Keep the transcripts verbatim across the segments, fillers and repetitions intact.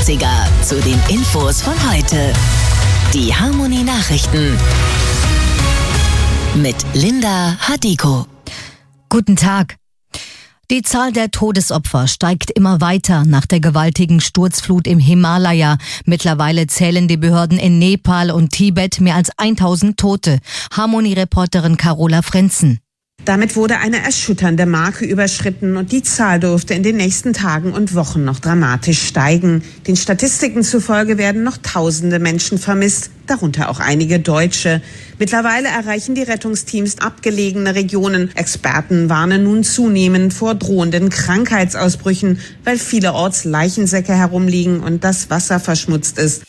neunundneunziger zu den Infos von heute. Die Harmonie Nachrichten mit Linda Hadiko. Guten Tag. Die Zahl der Todesopfer steigt immer weiter nach der gewaltigen Sturzflut im Himalaya. Mittlerweile zählen die Behörden in Nepal und Tibet mehr als tausend Tote. Harmonie-Reporterin Carola Frenzen. Damit wurde eine erschütternde Marke überschritten und die Zahl dürfte in den nächsten Tagen und Wochen noch dramatisch steigen. Den Statistiken zufolge werden noch tausende Menschen vermisst, darunter auch einige Deutsche. Mittlerweile erreichen die Rettungsteams abgelegene Regionen. Experten warnen nun zunehmend vor drohenden Krankheitsausbrüchen, weil vielerorts Leichensäcke herumliegen und das Wasser verschmutzt ist.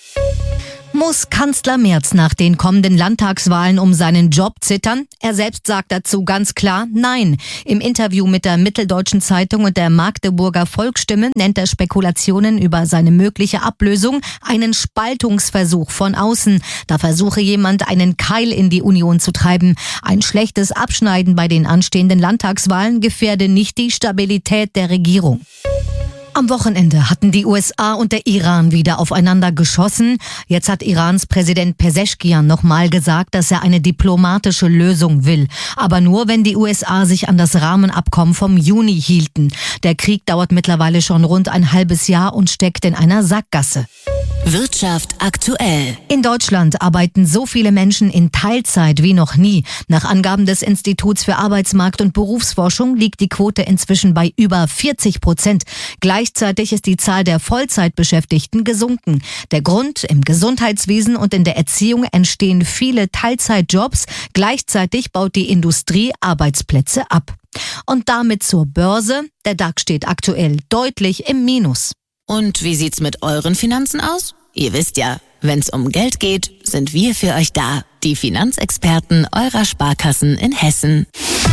Muss Kanzler Merz nach den kommenden Landtagswahlen um seinen Job zittern? Er selbst sagt dazu ganz klar Nein. Im Interview mit der Mitteldeutschen Zeitung und der Magdeburger Volksstimme nennt er Spekulationen über seine mögliche Ablösung einen Spaltungsversuch von außen. Da versuche jemand, einen Keil in die Union zu treiben. Ein schlechtes Abschneiden bei den anstehenden Landtagswahlen gefährde nicht die Stabilität der Regierung. Am Wochenende hatten die U S A und der Iran wieder aufeinander geschossen. Jetzt hat Irans Präsident Pezeshkian nochmal gesagt, dass er eine diplomatische Lösung will. Aber nur, wenn die U S A sich an das Rahmenabkommen vom Juni hielten. Der Krieg dauert mittlerweile schon rund ein halbes Jahr und steckt in einer Sackgasse. Wirtschaft aktuell. In Deutschland arbeiten so viele Menschen in Teilzeit wie noch nie. Nach Angaben des Instituts für Arbeitsmarkt und Berufsforschung liegt die Quote inzwischen bei über vierzig Prozent. Gleichzeitig ist die Zahl der Vollzeitbeschäftigten gesunken. Der Grund: im Gesundheitswesen und in der Erziehung entstehen viele Teilzeitjobs. Gleichzeitig baut die Industrie Arbeitsplätze ab. Und damit zur Börse. Der DAX steht aktuell deutlich im Minus. Und wie sieht's mit euren Finanzen aus? Ihr wisst ja, wenn's um Geld geht, sind wir für euch da. Die Finanzexperten eurer Sparkassen in Hessen.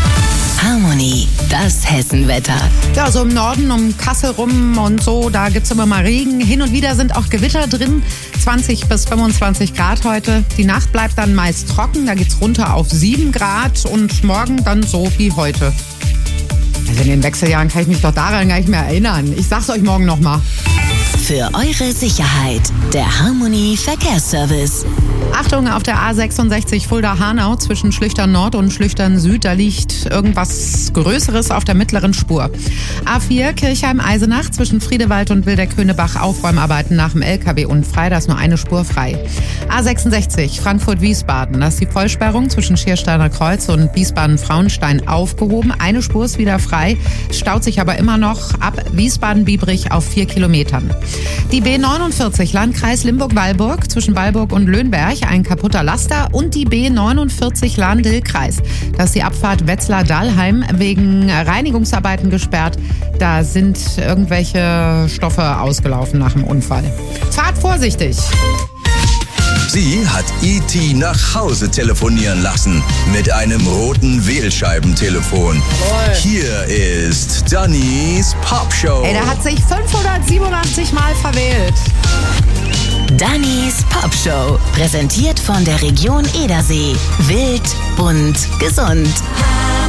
Harmonie, das Hessenwetter. Ja, so im Norden um Kassel rum und so, da gibt's immer mal Regen. Hin und wieder sind auch Gewitter drin. zwanzig bis fünfundzwanzig Grad heute. Die Nacht bleibt dann meist trocken, da geht's runter auf sieben Grad und morgen dann so wie heute. Also in den Wechseljahren kann ich mich doch daran gar nicht mehr erinnern. Ich sag's euch morgen nochmal. Für eure Sicherheit, der Harmonie Verkehrsservice. Achtung, auf der A sechsundsechzig Fulda-Hanau zwischen Schlüchtern Nord und Schlüchtern Süd, da liegt irgendwas Größeres auf der mittleren Spur. A vier Kirchheim-Eisenach zwischen Friedewald und Wildeck-Höhnebach, Aufräumarbeiten nach dem L K W-Unfall, da ist nur eine Spur frei. A sechsundsechzig Frankfurt-Wiesbaden, da ist die Vollsperrung zwischen Schiersteiner Kreuz und Wiesbaden-Frauenstein aufgehoben. Eine Spur ist wieder frei, staut sich aber immer noch ab Wiesbaden-Biebrich auf vier Kilometern. Die B neunundvierzig Landkreis Limburg-Weilburg zwischen Weilburg und Löhnberg, ein kaputter Laster, und die B neunundvierzig Lahn-Dill-Kreis. Da ist die Abfahrt Wetzlar-Dahlheim wegen Reinigungsarbeiten gesperrt. Da sind irgendwelche Stoffe ausgelaufen nach dem Unfall. Fahrt vorsichtig! Sie hat E T nach Hause telefonieren lassen mit einem roten Wählscheibentelefon. Jawohl. Hier ist Dannys Popshow. Ey, der hat sich fünfhundertsiebenundachtzig Mal verwählt. Dannys Popshow, präsentiert von der Region Edersee. Wild, bunt, gesund.